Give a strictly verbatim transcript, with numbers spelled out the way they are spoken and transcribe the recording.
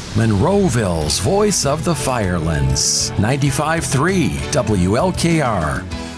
Monroeville's voice of the Firelands, ninety-five point three W L K R.